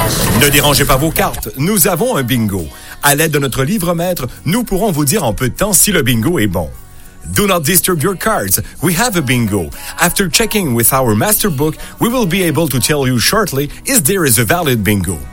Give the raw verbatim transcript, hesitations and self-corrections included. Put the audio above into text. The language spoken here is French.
Ne dérangez pas vos cartes, nous avons un bingo. À l'aide de notre livre-maître, nous pourrons vous dire en peu de temps si le bingo est bon. Do not disturb your cards. We have a bingo. After checking with our master book, we will be able to tell you shortly if there is a valid bingo.